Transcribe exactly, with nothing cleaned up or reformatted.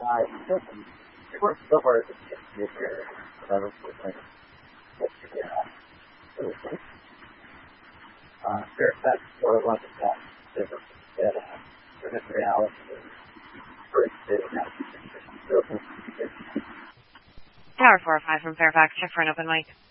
Uh, so, so far, it's just here. Whatever, it's like, yeah. Uh, there, that's sort of like that. Different. That, uh, different reality. Tower four oh five from Fairfax, check for an open mic.